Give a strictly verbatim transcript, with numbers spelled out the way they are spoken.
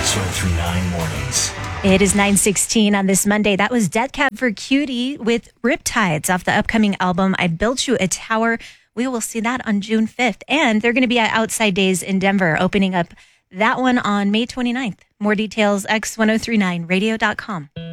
X ten thirty-nine Mornings. It is nine sixteen on this Monday. That was Death Cab for Cutie with Riptides off the upcoming album, I Built You a Tower. We will see that on June fifth. And they're going to be at Outside Days in Denver, opening up that one on May twenty-ninth. More details, X ten thirty-nine radio dot com.